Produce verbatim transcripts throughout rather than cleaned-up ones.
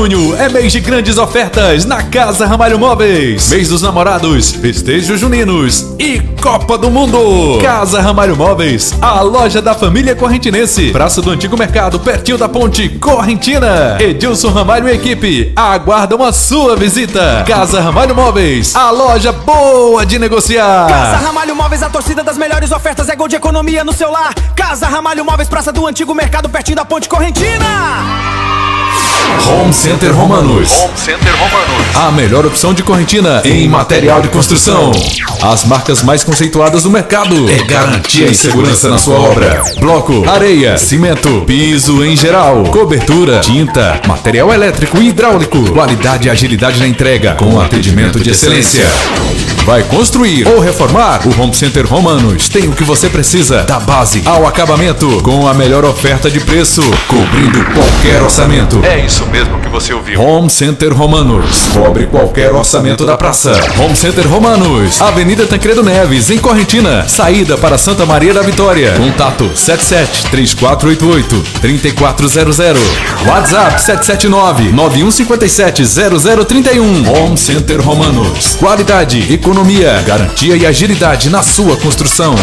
Junho é mês de grandes ofertas na Casa Ramalho Móveis. Mês dos namorados, festejos juninos e Copa do Mundo. Casa Ramalho Móveis, a loja da família correntinense. Praça do Antigo Mercado, pertinho da Ponte Correntina. Edilson Ramalho e equipe aguardam a sua visita. Casa Ramalho Móveis, a loja boa de negociar. Casa Ramalho Móveis, a torcida das melhores ofertas é gol de economia no seu lar. Casa Ramalho Móveis, Praça do Antigo Mercado, pertinho da Ponte Correntina. Home Center Romanos. Home Center Romanos. A melhor opção de Correntina em material de construção. As marcas mais conceituadas do mercado. É garantia e segurança na sua obra. Bloco, areia, cimento, piso em geral, cobertura, tinta, material elétrico e hidráulico. Qualidade e agilidade na entrega com atendimento de excelência. Vai construir ou reformar? O Home Center Romanos tem o que você precisa, da base ao acabamento, com a melhor oferta de preço, cobrindo qualquer orçamento. É isso mesmo que você ouviu. Home Center Romanos. Cobre qualquer orçamento da praça. Home Center Romanos. Avenida Tancredo Neves, em Correntina. Saída para Santa Maria da Vitória. Contato sete sete, três quatro oito oito, três quatro zero zero. WhatsApp sete sete nove, nove um cinco sete, zero zero três um. Home Center Romanos. Qualidade, economia, garantia e agilidade na sua construção.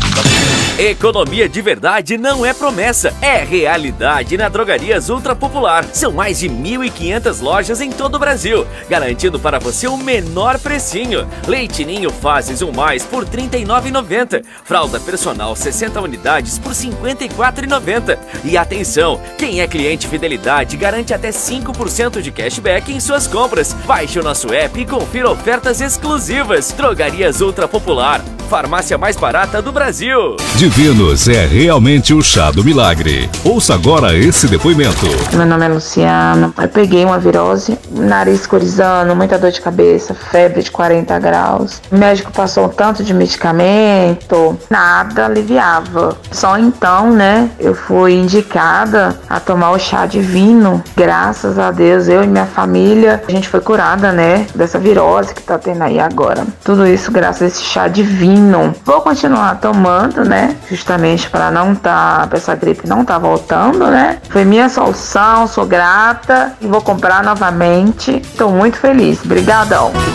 Economia de verdade não é promessa, é realidade na Drogarias Ultra Popular. São mais de mil e quinhentas lojas em todo o Brasil, garantindo para você o menor precinho. Leite Ninho Fases um mais por trinta e nove reais e noventa centavos. Fralda Personal sessenta unidades por cinquenta e quatro reais e noventa centavos. E atenção, quem é cliente Fidelidade garante até cinco por cento de cashback em suas compras. Baixe o nosso app e confira ofertas exclusivas. Drogarias Ultra Popular, farmácia mais barata do Brasil. Divinos é realmente o chá do milagre. Ouça agora esse depoimento. Meu nome é Luciana. Eu peguei uma virose, nariz corizando, muita dor de cabeça, febre de quarenta graus. O médico passou um tanto de medicamento, nada aliviava. Só então, né, eu fui indicada a tomar o chá divino. Graças a Deus, eu e minha família, a gente foi curada, né, dessa virose que tá tendo aí agora. Tudo isso graças a esse chá divino. Vou continuar tomando, né, justamente para não tá, pra essa gripe não tá voltando, né. Foi minha solução, sou grata e vou comprar novamente. Estou muito feliz. Obrigadão.